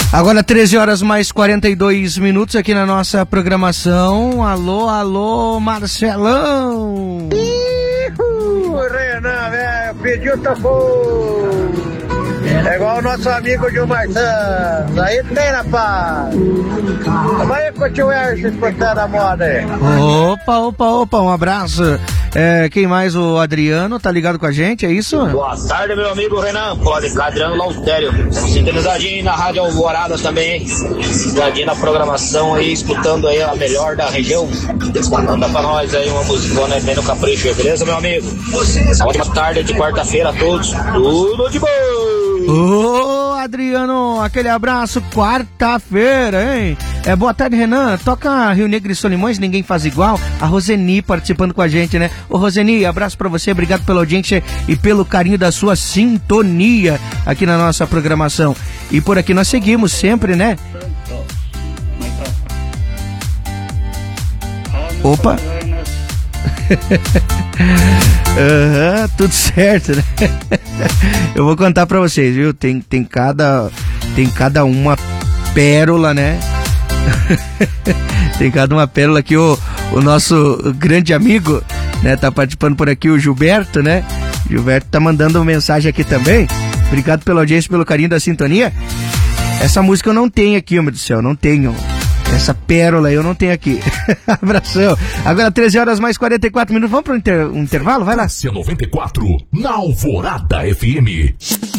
Agora 13 horas mais 42 minutos aqui na nossa programação. Alô, alô, Marcelão! Renan, velho, pediu tocou. É igual o nosso amigo Gilmar Santos. Aí tem, rapaz. Vamos aí com o tio Ercio escutando a moda aí. Opa, um abraço. Quem mais? O Adriano, tá ligado com a gente, é isso? Boa tarde, meu amigo Renan. Pode, Adriano Lautério. Sintonizadinho na Rádio Alvorada também, hein? Sintonizadinho na programação aí, escutando aí a melhor da região. Manda pra nós aí uma musicona aí bem no capricho, beleza, meu amigo? Ótima tarde de quarta-feira a todos. Tudo de bom! Ô, Adriano, aquele abraço, quarta-feira, hein? Boa tarde, Renan. Toca Rio Negro e Solimões, ninguém faz igual. A Roseni participando com a gente, né? Ô, Roseni, abraço pra você, obrigado pela audiência e pelo carinho da sua sintonia aqui na nossa programação. E por aqui nós seguimos sempre, né? Opa! Tudo certo, né? Eu vou contar pra vocês, viu? Tem cada uma pérola, né? Tem cada uma pérola que o nosso grande amigo, né, tá participando por aqui, o Gilberto, né? Gilberto tá mandando uma mensagem aqui também. Obrigado pela audiência, pelo carinho da sintonia. Essa música eu não tenho aqui, meu Deus do céu, não tenho. Essa pérola eu não tenho aqui. Abração. Agora 13 horas mais 44 minutos. Vamos para um intervalo? Vai lá. 94 na Alvorada FM.